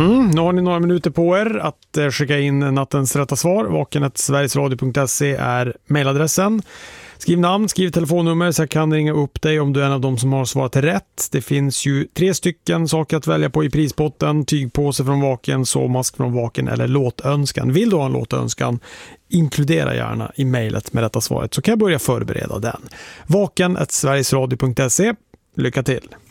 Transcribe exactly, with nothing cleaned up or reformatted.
Mm, nu har ni några minuter på er att eh, skicka in nattens rätta svar. vaken snabel-a sverigesradio punkt se är mailadressen. Skriv namn, skriv telefonnummer så jag kan ringa upp dig om du är en av dem som har svarat rätt. Det finns ju tre stycken saker att välja på i prispotten. Tygpåse från Vaken, sovmask från Vaken eller låtönskan. Vill du ha en låtönskan? Inkludera gärna i mejlet med detta svaret så kan jag börja förbereda den. vaken snabel-a sverigesradio punkt se. Lycka till!